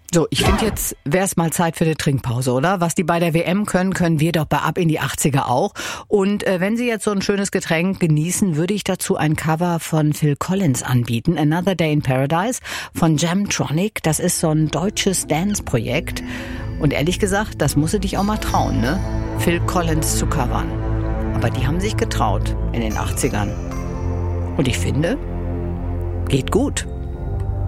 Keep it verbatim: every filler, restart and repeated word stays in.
So, ich finde, jetzt wäre es mal Zeit für eine Trinkpause, oder? Was die bei der W M können, können wir doch bei Ab in die achtziger auch. Und äh, wenn Sie jetzt so ein schönes Getränk genießen, würde ich dazu ein Cover von Phil Collins anbieten. Another Day in Paradise von Jamtronic. Das ist so ein deutsches Dance-Projekt. Und ehrlich gesagt, das musst du dich auch mal trauen, ne? Phil Collins zu covern. Aber die haben sich getraut in den achtzigern. Und ich finde, geht gut.